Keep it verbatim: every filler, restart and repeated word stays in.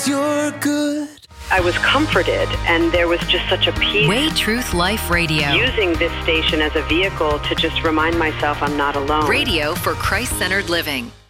you're good. I was comforted, and there was just such a peace. Way Truth Life Radio. Using this station as a vehicle to just remind myself I'm not alone. Radio for Christ-centered living.